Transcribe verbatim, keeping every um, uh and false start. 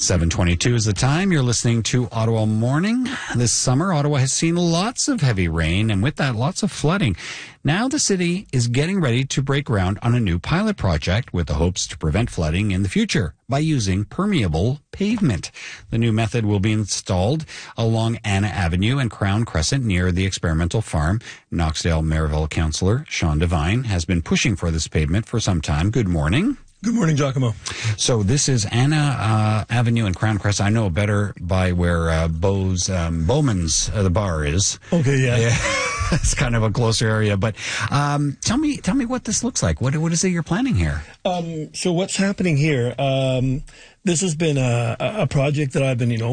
seven twenty-two is the time. You're listening to Ottawa Morning. This summer, Ottawa has seen lots of heavy rain, and with that, lots of flooding. Now the city is getting ready to break ground on a new pilot project with the hopes to prevent flooding in the future by using permeable pavement. The new method will be installed along Anna Avenue and Crown Crescent near the experimental farm. Knoxdale Maryville councillor Sean Devine has been pushing for this pavement for some time. Good morning. Good morning, Giacomo. So this is Anna uh, Avenue and Crown Crescent. I know better by where uh, Bo's, um, Bowman's, uh, the bar is. Okay, yeah. yeah. It's kind of a closer area. But um, tell me tell me what this looks like. What What is it you're planning here? Um, so what's happening here, um, this has been a, a project that I've been, you know,